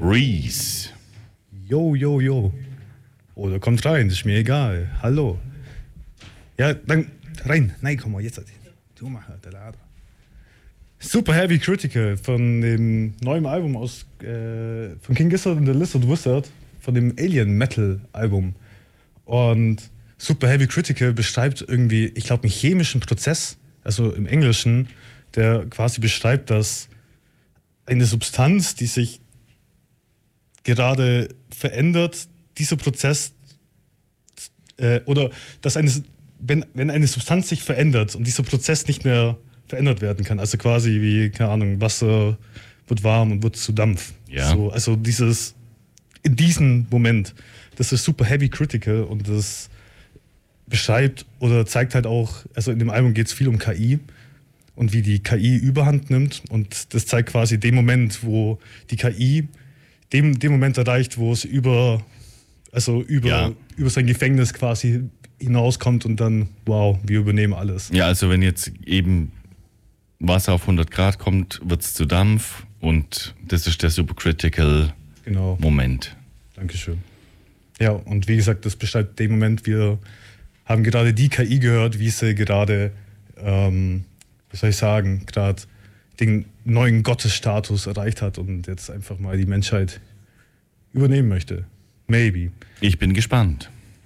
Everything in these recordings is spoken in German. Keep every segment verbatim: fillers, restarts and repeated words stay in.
Reese. Jo, jo, jo. Oder kommt rein, ist mir egal. Hallo. Ja, dann rein. Nein, komm mal, jetzt. Du mach der Lader. Super Heavy Critical von dem neuen Album aus äh, von King Gizzard und the Lizard Wizard, von dem Alien Metal Album. Und Super Heavy Critical beschreibt irgendwie, ich glaube, einen chemischen Prozess, also im Englischen, der quasi beschreibt, dass eine Substanz, die sich gerade verändert, dieser Prozess äh, oder dass eine, wenn, wenn eine Substanz sich verändert und dieser Prozess nicht mehr verändert werden kann, also quasi wie, keine Ahnung, Wasser wird warm und wird zu Dampf. Ja. So, also dieses, in diesem Moment, das ist super heavy critical und das beschreibt oder zeigt halt auch, also in dem Album geht es viel um K I und wie die K I Überhand nimmt und das zeigt quasi den Moment, wo die K I dem, dem Moment erreicht, wo es über, also über, ja. über sein Gefängnis quasi hinauskommt und dann, wow, wir übernehmen alles. Ja, also wenn jetzt eben Wasser auf hundert Grad kommt, wird es zu Dampf und das ist der Supercritical Genau. Moment. Dankeschön. Ja, und wie gesagt, das beschreibt den Moment, wir haben gerade die K I gehört, wie sie gerade, ähm, was soll ich sagen, gerade den neuen Gottesstatus erreicht hat und jetzt einfach mal die Menschheit übernehmen möchte. Maybe. Ich bin gespannt.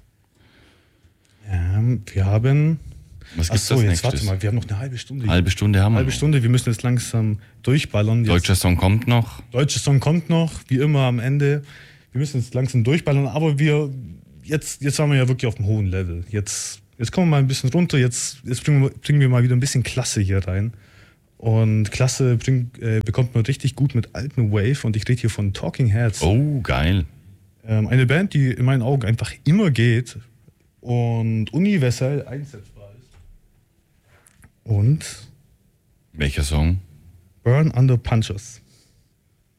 Ja, wir haben... Was gibt's Achso, als jetzt nächstes? warte mal, wir haben noch eine halbe Stunde. Halbe Stunde haben wir Halbe noch. Stunde, wir müssen jetzt langsam durchballern. Jetzt, Deutscher Song kommt noch. Deutscher Song kommt noch, wie immer am Ende. Wir müssen jetzt langsam durchballern, aber wir, jetzt, jetzt waren wir ja wirklich auf einem hohen Level. Jetzt, jetzt kommen wir mal ein bisschen runter, jetzt, jetzt bringen, wir, bringen wir mal wieder ein bisschen Klasse hier rein. Und Klasse bringt, äh, bekommt man richtig gut mit alten Wave und ich rede hier von Talking Heads. Oh, geil. Ähm, eine Band, die in meinen Augen einfach immer geht und universell einsetzbar ist. Und Welcher Song? Burn Under Punches.